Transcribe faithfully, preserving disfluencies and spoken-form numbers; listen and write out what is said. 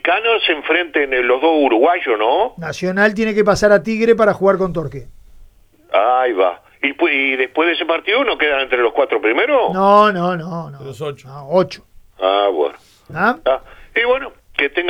Sudamericano se enfrenten los dos uruguayos, ¿no? Nacional tiene que pasar a Tigre para jugar con Torque. Ahí va. ¿Y, y después de ese partido no quedan entre los cuatro primeros? No, no, no. no. Los ocho. No, ocho. Ah, bueno. ¿Ah? Ah, y bueno, que tenga